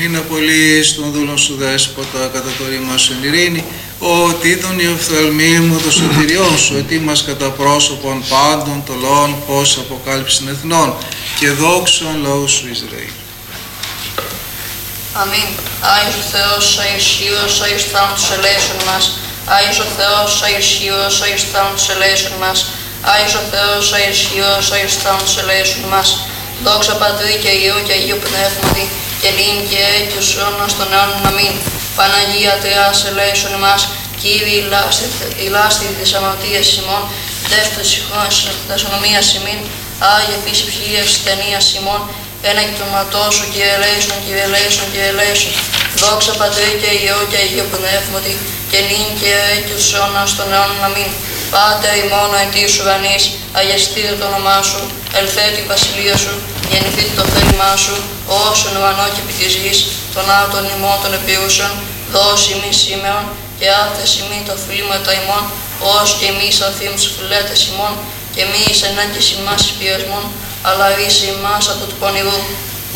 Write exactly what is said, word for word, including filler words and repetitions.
μην απολύεις τον δούλον σου δέσποτα κατά το ρήμα σου εν ειρήνη, ότι τον η οφθαλμή μου το σωτηριόν σου, ετοίμας κατά πρόσωπον πάντων τολών, πώς αποκάλυψην εθνών και δόξον λαού σου Ισραήλ. Αμήν. Άγιος ο Θεός, Άγιος Υιός, Άγιος Θάνατος ελέησον μας. Άγιος ο Θεός, Άγιος Υιός, Άγιος Θάνατος ελέησον μας. Άγιος ο Θεός, Άγιος Υιός, Άγιος Θάνατος ελέησον μας. Δόξα Πατρί και Υιού και Αγίου Πνεύματι, και νυν και αίτιους αιώνας των αιώνων. Αμήν. Παναγία Τριάς ελέησον ημάς. Κύριε, ηλάστη της αμαρτίας ημών, δεύτερης συγχώνης της ονομίας ημίν. Άγιε φύση ψυχίας ταινίας ημών, ένα και το ματό σου, Κύριε ελέησον, Κύριε ελέησον, Κύριε ελέησον. Δόξα Πατρί και Υιού και Αγίου Πνεύματι, και νυν και αίτιους αιώνας των αιώνων. Αμήν. Πάτερ ημών εν της ουρανής, αγιαστείτε το όνομά σου, ελθέτω η βασιλεία σου, γεννηθείτε το θέλημά σου, όσον ουρανό και επί της γης, των άρτων ημών των επιούσεων, δώσει ημίν σήμερον, και άφθες ημίν τα οφειλήματα ημών, ως και εμείς αφήμους τους φιλέτες ημών, και μη εις ενάγκης ημάς εις πειρασμών, αλλά ρίσε ημάς από του πονηρού.